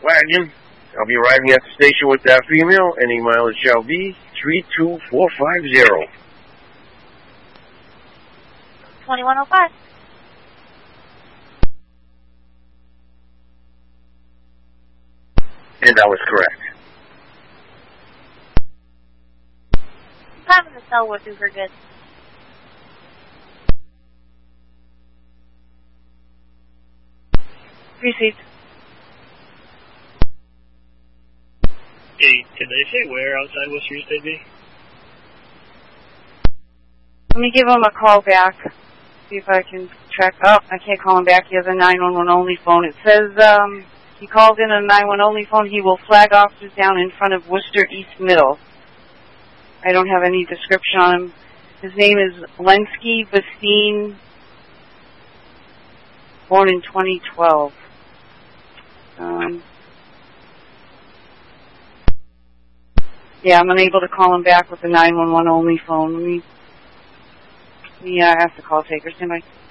wagon. I'll be arriving at the station with that female. Any mileage shall be 32450. 2105. And that was correct. Time in the cell would do for good. Received. Hey, did they say where outside West Street they'd be? Let me give him a call back. See if I can track. Oh, I can't call him back. He has a 911 only phone. It says he called in a 911 only phone. He will flag officers down in front of Worcester East Middle. I don't have any description on him. His name is Lenski Bastine, born in 2012. Yeah, I'm unable to call him back with the 911 only phone. Let me ask the call taker. Stand by.